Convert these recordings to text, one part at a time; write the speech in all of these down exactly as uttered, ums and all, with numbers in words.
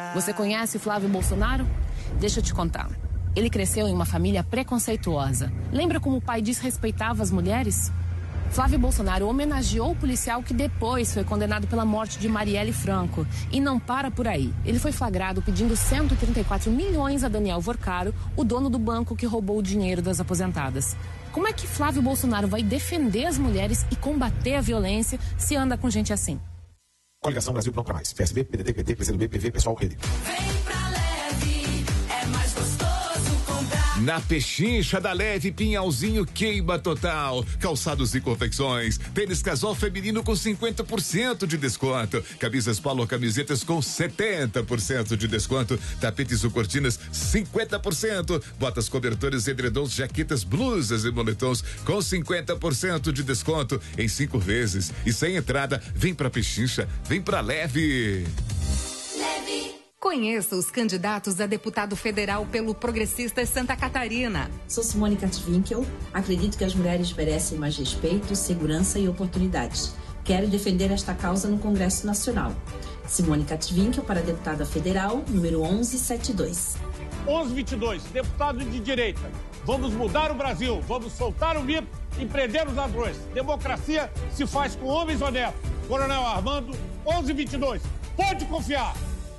Você conhece Flávio Bolsonaro? Deixa eu te contar. Ele cresceu em uma família preconceituosa. Lembra como o pai desrespeitava as mulheres? Flávio Bolsonaro homenageou o policial que depois foi condenado pela morte de Marielle Franco. E não para por aí. Ele foi flagrado pedindo cento e trinta e quatro milhões a Daniel Vorcaro, o dono do banco que roubou o dinheiro das aposentadas. Como é que Flávio Bolsonaro vai defender as mulheres e combater a violência se anda com gente assim? Coligação Brasil Pronto Pra Mais. P S B, P D T, P T, P C do B, P V, Pessoal, Rede. Vem pra Leve, é mais gostoso comprar. Na Pechincha da Leve, Pinhalzinho queima total. Calçados e confecções. Tênis casal feminino com cinquenta por cento de desconto. Camisas polo, camisetas com setenta por cento de desconto. Tapetes ou cortinas, cinquenta por cento. Botas, cobertores, edredons, jaquetas, blusas e moletons com cinquenta por cento de desconto em cinco vezes. E sem entrada, vem pra Pechincha, vem pra Leve. Leve. Conheça os candidatos a deputado federal pelo Progressistas Santa Catarina. Sou Simone Katwinkel. Acredito que as mulheres merecem mais respeito, segurança e oportunidades. Quero defender esta causa no Congresso Nacional. Simone Katwinkel para deputada federal, número onze setenta e dois. onze vinte e dois, deputado de direita. Vamos mudar o Brasil, vamos soltar o mito e prender os ladrões. Democracia se faz com homens honestos. Coronel Armando, onze vinte e dois. Pode confiar.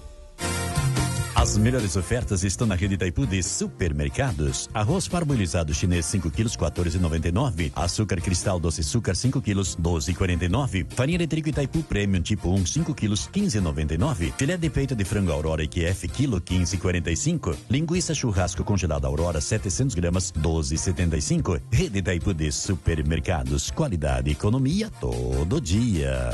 As melhores ofertas estão na rede Itaipu de supermercados. Arroz parbolizado chinês cinco quilos, quatorze e noventa e nove. Açúcar cristal doce açúcar cinco quilos, doze e quarenta e nove. Farinha de trigo Itaipu Premium tipo um, cinco quilos, quinze e noventa e nove. Filé de peito de frango Aurora I Q F quilo, quinze e quarenta e cinco. Linguiça churrasco congelada Aurora setecentos gramas, doze e setenta e cinco. Rede Itaipu de supermercados. Qualidade e economia todo dia.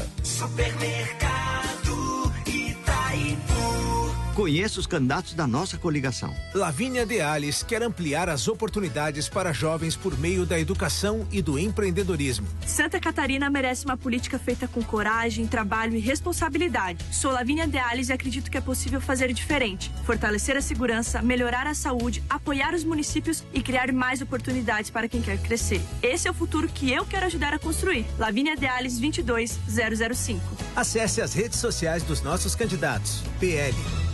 Supermercado Itaipu. Conheça os candidatos da nossa coligação. Lavínia Deales quer ampliar as oportunidades para jovens por meio da educação e do empreendedorismo. Santa Catarina merece uma política feita com coragem, trabalho e responsabilidade. Sou Lavínia Deales e acredito que é possível fazer diferente. Fortalecer a segurança, melhorar a saúde, apoiar os municípios e criar mais oportunidades para quem quer crescer. Esse é o futuro que eu quero ajudar a construir. Lavínia Deales vinte e dois zero zero cinco. Acesse as redes sociais dos nossos candidatos. P L.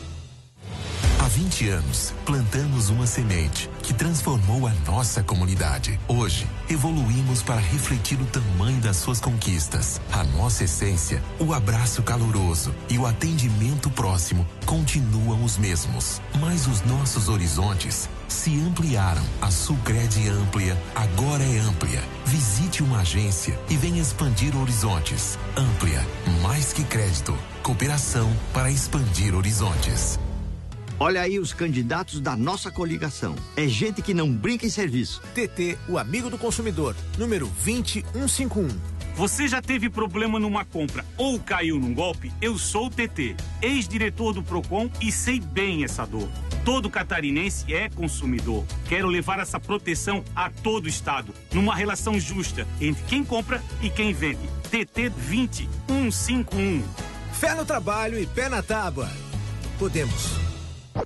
Há vinte anos, plantamos uma semente que transformou a nossa comunidade. Hoje, evoluímos para refletir o tamanho das suas conquistas. A nossa essência, o abraço caloroso e o atendimento próximo continuam os mesmos. Mas os nossos horizontes se ampliaram. A Sulcred Amplia agora é amplia. Visite uma agência e venha expandir horizontes. Amplia, mais que crédito. Cooperação para expandir horizontes. Olha aí os candidatos da nossa coligação. É gente que não brinca em serviço. T T, o amigo do consumidor, número vinte e cento e cinquenta e um. Você já teve problema numa compra ou caiu num golpe? Eu sou o T T, ex-diretor do Procon e sei bem essa dor. Todo catarinense é consumidor. Quero levar essa proteção a todo o estado, numa relação justa entre quem compra e quem vende. T T vinte e cento e cinquenta e um. Fé no trabalho e pé na tábua. Podemos.